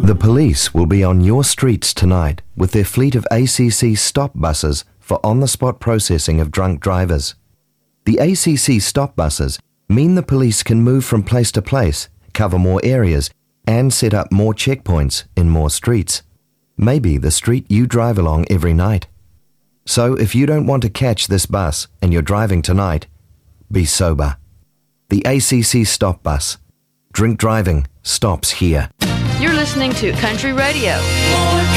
The police will be on your streets tonight with their fleet of ACC stop buses for on-the-spot processing of drunk drivers. The ACC stop buses mean the police can move from place to place, cover more areas, and set up more checkpoints in more streets. Maybe the street you drive along every night. So if you don't want to catch this bus and you're driving tonight, be sober. The ACC stop bus. Drink driving stops here. You're listening to Country Radio.